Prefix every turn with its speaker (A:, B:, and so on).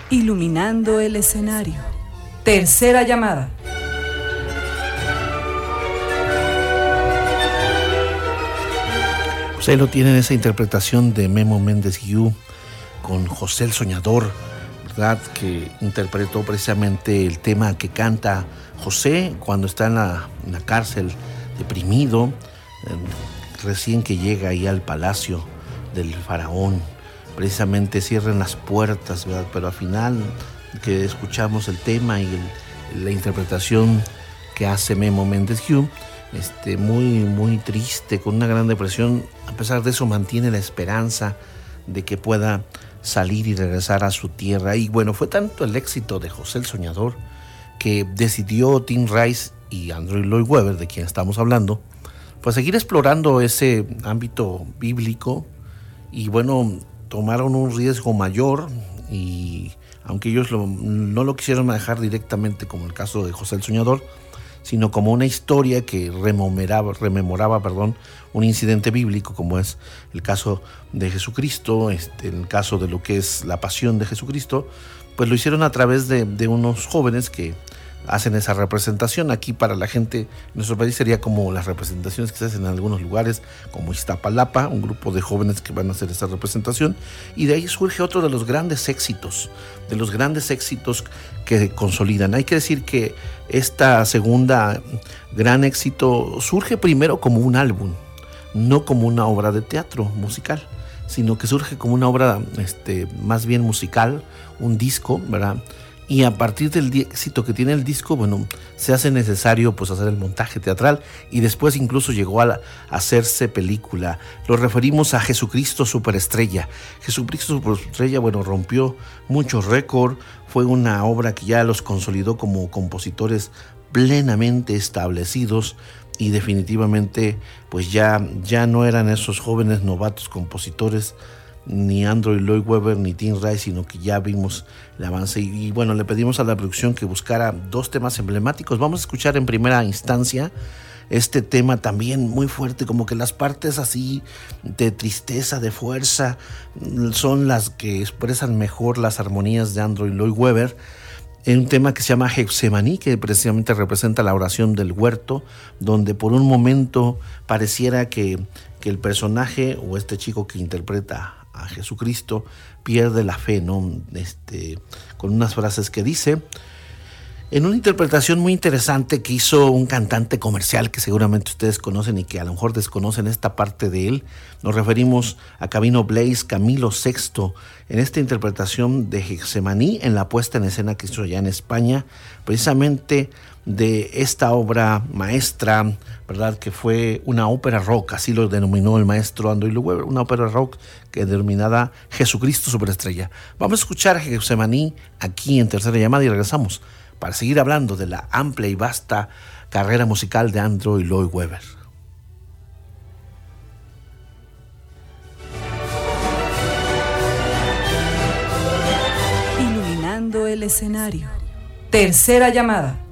A: Iluminando el escenario. Tercera llamada.
B: Pues ahí lo tienen, esa interpretación de Memo Méndez Guiú con José el Soñador, ¿verdad? Que interpretó precisamente el tema que canta José cuando está en la cárcel, deprimido, recién que llega ahí al palacio del faraón. Precisamente cierran las puertas, ¿verdad? Pero al final que escuchamos el tema y la interpretación que hace Memo Méndez Guiú, muy triste, con una gran depresión, a pesar de eso mantiene la esperanza de que pueda salir y regresar a su tierra. Y bueno, fue tanto el éxito de José el Soñador que decidió Tim Rice y Andrew Lloyd Webber, de quien estamos hablando, pues seguir explorando ese ámbito bíblico. Y bueno, tomaron un riesgo mayor, y aunque ellos no lo quisieron manejar directamente como el caso de José el Soñador, sino como una historia que rememoraba un incidente bíblico, como es el caso de Jesucristo, el caso de lo que es la pasión de Jesucristo, pues lo hicieron a través de unos jóvenes que hacen esa representación. Aquí para la gente en nuestro país sería como las representaciones que se hacen en algunos lugares, como Iztapalapa, un grupo de jóvenes que van a hacer esa representación, y de ahí surge otro de los grandes éxitos que consolidan. Hay que decir que esta segunda gran éxito surge primero como un álbum, no como una obra de teatro musical, sino que surge como una obra más bien musical, un disco, ¿verdad? Y a partir del éxito que tiene el disco, bueno, se hace necesario pues hacer el montaje teatral, y después incluso llegó a hacerse película. Lo referimos a Jesucristo Superestrella. Jesucristo Superestrella, bueno, rompió muchos récords, fue una obra que ya los consolidó como compositores plenamente establecidos, y definitivamente pues ya no eran esos jóvenes novatos compositores, ni Andrew Lloyd Webber ni Tim Rice, sino que ya vimos el avance. Y bueno, le pedimos a la producción que buscara dos temas emblemáticos. Vamos a escuchar en primera instancia este tema también muy fuerte, como que las partes así de tristeza, de fuerza, son las que expresan mejor las armonías de Andrew Lloyd Webber, en un tema que se llama Getsemaní, que precisamente representa la oración del huerto, donde por un momento pareciera que el personaje o este chico que interpreta a Jesucristo pierde la fe, ¿no? Con unas frases que dice, en una interpretación muy interesante que hizo un cantante comercial que seguramente ustedes conocen y que a lo mejor desconocen esta parte de él. Nos referimos a Camilo Blaze, Camilo VI, en esta interpretación de Getsemaní, en la puesta en escena que hizo ya en España, precisamente de esta obra maestra, ¿verdad? Que fue una ópera rock, así lo denominó el maestro Andrew Lloyd Webber, una ópera rock que denominada Jesucristo Superestrella. Vamos a escuchar Getsemaní aquí en Tercera Llamada y regresamos para seguir hablando de la amplia y vasta carrera musical de Andrew Lloyd Webber.
A: Iluminando el escenario. Tercera llamada.